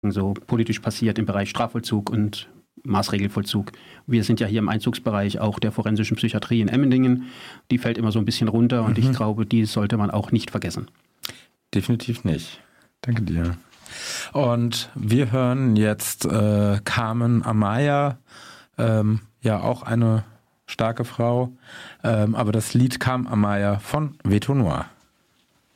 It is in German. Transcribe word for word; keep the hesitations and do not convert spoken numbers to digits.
so politisch passiert im Bereich Strafvollzug und Maßregelvollzug. Wir sind ja hier im Einzugsbereich auch der forensischen Psychiatrie in Emmendingen. Die fällt immer so ein bisschen runter und mhm. ich glaube, die sollte man auch nicht vergessen. Definitiv nicht. Danke dir. Und wir hören jetzt äh, Carmen Amaya, ähm, ja auch eine starke Frau, ähm, aber das Lied Carmen Amaya von Veto Noir.